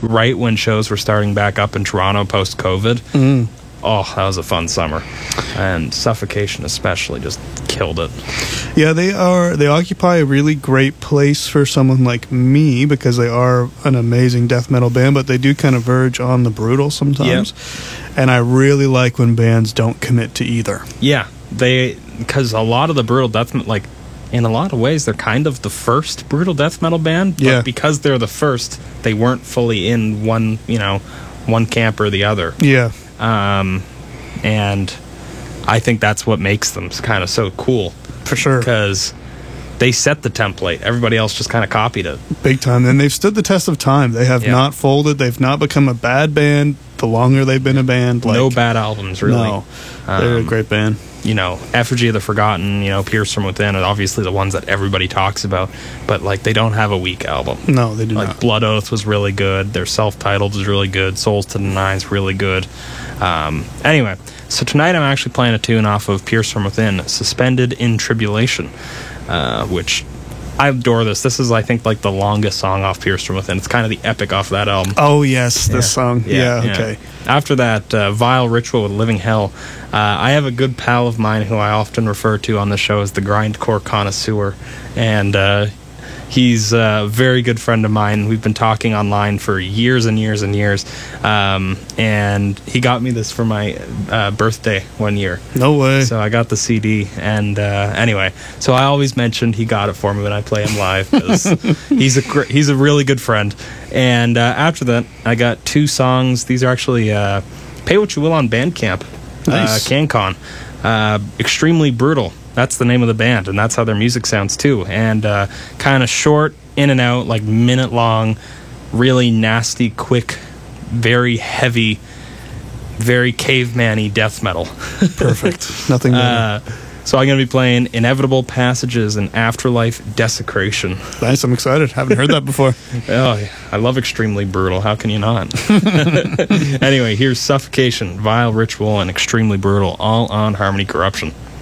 right when shows were starting back up in Toronto post-COVID. Oh, that was a fun summer. And Suffocation especially just killed it. Yeah, they occupy a really great place for someone like me because they are an amazing death metal band, but they do kind of verge on the brutal sometimes. Yep. And I really like when bands don't commit to either. Yeah, because a lot of the brutal death metal, like, in a lot of ways, they're kind of the first brutal death metal band, but because they're the first, they weren't fully in one camp or the other. Yeah. And I think that's what makes them kind of so cool. For sure. Because they set the template. Everybody else just kind of copied it. Big time. And they've stood the test of time. They have not folded. They've not become a bad band the longer they've been a band. No bad albums, really. No. They're a great band. Effigy of the Forgotten, Pierce from Within are obviously the ones that everybody talks about, but they don't have a weak album. No, they do not. Blood Oath was really good. Their self-titled was really good. Souls to the Nines really good. Anyway, so tonight I'm actually playing a tune off of Pierce from Within, Suspended in Tribulation, which I adore this. This is, I think, the longest song off Pierce from Within. It's kind of the epic off that album. Oh, yes, this song. Yeah, okay. After that, Vile Ritual with Living Hell. I have a good pal of mine who I often refer to on the show as the grindcore connoisseur, and he's a very good friend of mine. We've been talking online for years and years and years, and he got me this for my birthday one year. No way. So I got the CD, and anyway, so I always mentioned he got it for me when I play him live, because he's a really good friend. And after that, I got 2 songs. These are actually Pay What You Will on Bandcamp. Nice. CanCon. Extremely Brutal. That's the name of the band, and that's how their music sounds too. And kind of short, in and out, minute long, really nasty, quick, very heavy, very caveman-y death metal. Perfect. Nothing better. So I'm going to be playing Inevitable Passages and Afterlife Desecration. Nice, I'm excited. Haven't heard that before. Oh, yeah. I love Extremely Brutal. How can you not? Anyway, here's Suffocation, Vile Ritual, and Extremely Brutal, all on Harmony Corruption.